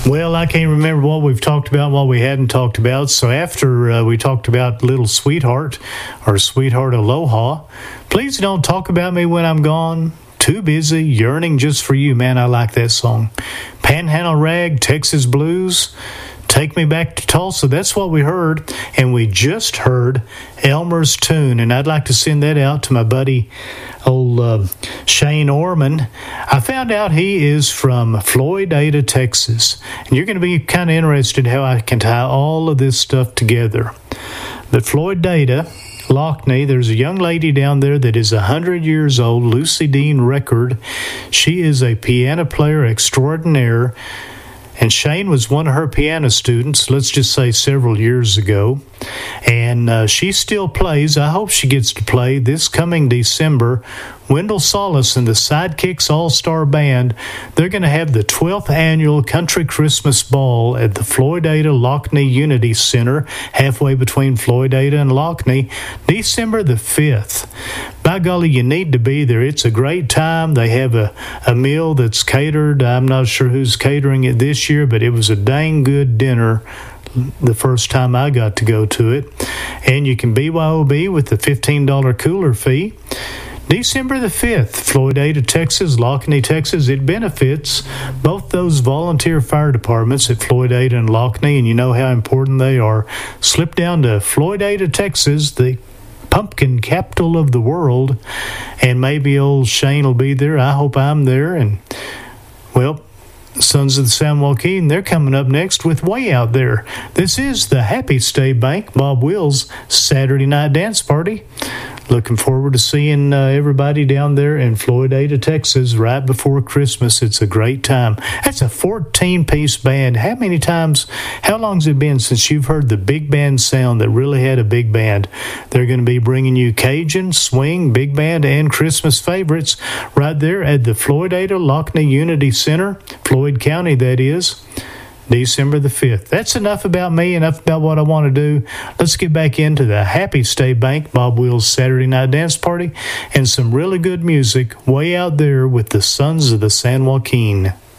Well, I can't remember what we've talked about, what we hadn't talked about. So after we talked about Little Sweetheart or Sweetheart Aloha, please don't talk about me when I'm gone. Too busy, yearning just for you. Man, I like that song. Panhandle Rag, Texas Blues, Take Me Back to Tulsa. That's what we heard. And we just heard Elmer's Tune. And I'd like to send that out to my buddy, old Shane Orman. I found out he is from Floydada, Texas. And you're going to be kind of interested how I can tie all of this stuff together. But Floydada, Lockney, there's a young lady down there that is 100 years old, Lucy Dean Record. She is a piano player extraordinaire, and Shane was one of her piano students, let's just say several years ago. And she still plays. I hope she gets to play this coming December. Wendell Solis and the Sidekicks All-Star Band, they're going to have the 12th annual Country Christmas Ball at the Floydada Lockney Unity Center, halfway between Floydada and Lockney, December the 5th. By golly, you need to be there. It's a great time. They have a meal that's catered. I'm not sure who's catering it this year, but it was a dang good dinner the first time I got to go to it. And you can BYOB with the $15 cooler fee. December the 5th, Floydada, Texas, Lockney, Texas. It benefits both those volunteer fire departments at Floydada and Lockney, and you know how important they are. Slip down to Floydada, Texas, the pumpkin capital of the world, and maybe old Shane will be there. I hope I'm there. And, well, Sons of the San Joaquin, they're coming up next with Way Out There. This is the Happy State Bank Bob Wills Saturday Night Dance Party. Looking forward to seeing everybody down there in Floydada, Texas, right before Christmas. It's a great time. That's a 14-piece band. How long's it been since you've heard the big band sound that really had a big band? They're going to be bringing you Cajun, swing, big band, and Christmas favorites right there at the Floydada Lockney Unity Center, Floyd County, that is. December the 5th. That's enough about me, enough about what I want to do. Let's get back into the Happy State Bank Bob Wills Saturday Night Dance Party and some really good music way out there with the Sons of the San Joaquin.